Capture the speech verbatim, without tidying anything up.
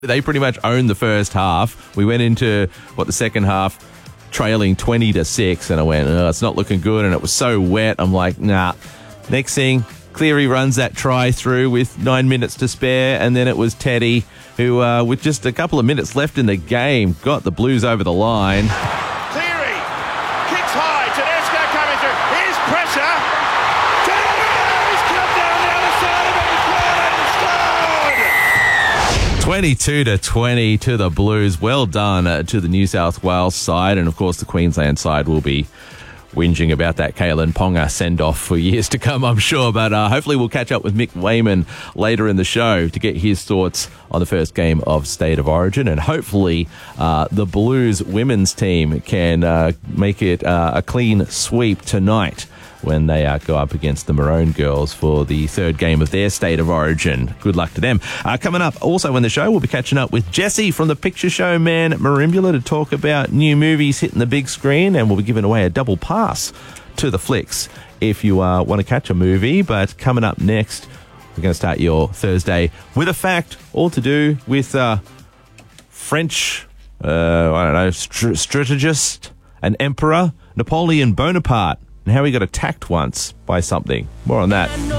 They pretty much owned the first half. We went into, what, the second half trailing twenty to six, and I went, oh, it's not looking good, and it was so wet. I'm like, nah. Next thing, Cleary runs that try through with nine minutes to spare, and then it was Teddy who, uh, with just a couple of minutes left in the game, got the Blues over the line. Cleary kicks high. Tedesco coming through. Here's pressure. Tedesco's come down the other side of it and scored. twenty-two to twenty to the Blues. Well done uh, to the New South Wales side, and of course the Queensland side will be whinging about that Kalen Ponga send-off for years to come, I'm sure. But uh, hopefully we'll catch up with Mick Wayman later in the show to get his thoughts on the first game of State of Origin. And hopefully uh, the Blues women's team can uh, make it uh, a clean sweep tonight when they uh, go up against the Maroon girls for the third game of their State of Origin. Good luck to them. Uh, coming up also in the show, we'll be catching up with Jesse from the Picture Show Man Marimbula to talk about new movies hitting the big screen, and we'll be giving away a double pass to the flicks if you uh, want to catch a movie. But coming up next, we're going to start your Thursday with a fact all to do with uh, French, uh, I don't know, str- strategist and emperor Napoleon Bonaparte, and how he got attacked once by something. More on that